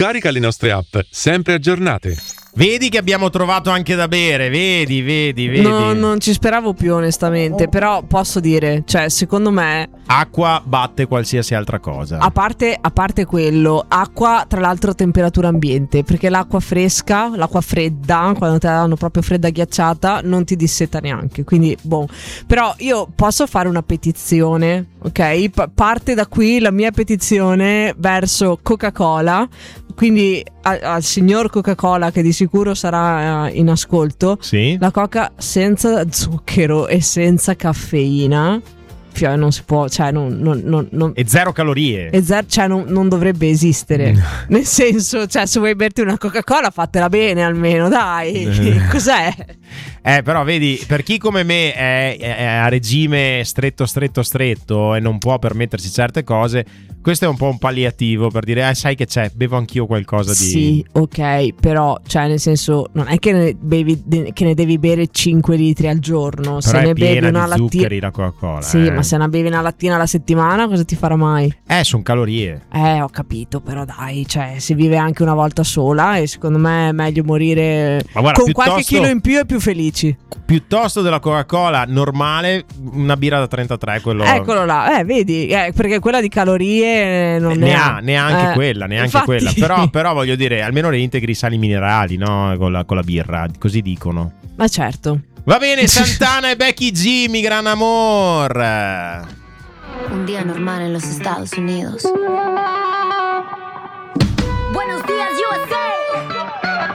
Scarica le nostre app, sempre aggiornate. Vedi che abbiamo trovato anche da bere, vedi. No, non ci speravo più onestamente, però posso dire, cioè secondo me acqua batte qualsiasi altra cosa. A parte quello, acqua tra l'altro a temperatura ambiente, perché l'acqua fresca, l'acqua fredda, quando te la danno proprio fredda ghiacciata, non ti disseta neanche, quindi boh. Però io posso fare una petizione, ok? Parte da qui la mia petizione verso Coca-Cola. Quindi al signor Coca-Cola, che di sicuro sarà in ascolto, sì? La Coca senza zucchero e senza caffeina, cioè non si può, cioè non e zero calorie, cioè non dovrebbe esistere. Nel senso, cioè se vuoi berti una Coca-Cola fatela bene almeno, dai. Cos'è? Però vedi, per chi come me è a regime stretto e non può permettersi certe cose, questo è un po' un palliativo per dire sai che c'è, bevo anch'io qualcosa di... Sì, ok, però cioè nel senso non è che ne devi bere 5 litri al giorno. Però se è ne bevi piena una di zuccheri la Coca-Cola. Sì, ma se ne bevi una lattina alla settimana cosa ti farà mai? Sono calorie. Ho capito, però dai, cioè si vive anche una volta sola e secondo me è meglio morire con qualche chilo in più e più felici. Piuttosto della Coca-Cola normale, una birra da 33, quello... Eccolo là, vedi, perché quella di calorie non ne ha neanche quella, infatti... quella. Però voglio dire, almeno le integri sali minerali, no? Con la birra, così dicono. Ma certo. Va bene, Santana e Becky G, mi gran amor. Un día normal en los Estados Unidos.